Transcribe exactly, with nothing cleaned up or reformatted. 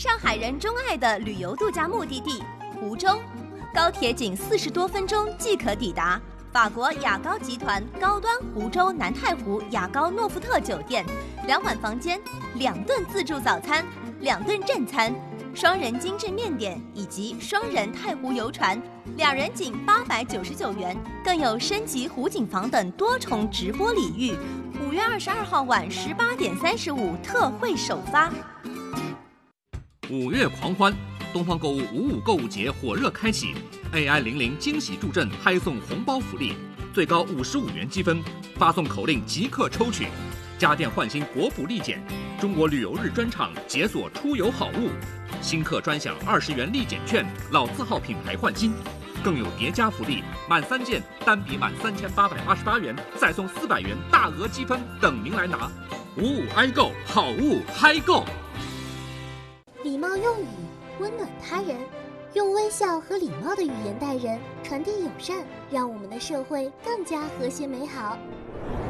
上海人钟爱的旅游度假目的地湖州，高铁仅四十多分钟即可抵达。法国雅高集团高端湖州南太湖雅高诺福特酒店，两晚房间，两顿自助早餐，两顿正餐，双人精致面点以及双人太湖游船，两人仅八百九十九元，更有升级湖景房等多重直播礼遇。五月二十二号晚十八点三十五特惠首发。 五月狂欢，东方购物五五购物节火热开启 ，A I 零零惊喜助阵，嗨送红包福利，最高五十五元积分，发送口令即刻抽取。家电换新国补立减，中国旅游日专场解锁出游好物，新客专享二十元立减券，老字号品牌换新，更有叠加福利，满三件单笔满三千八百八十八元，再送四百元大额积分等您来拿。五五 i 购，好物嗨购。 礼貌用语温暖他人，用微笑和礼貌的语言待人，传递友善，让我们的社会更加和谐美好。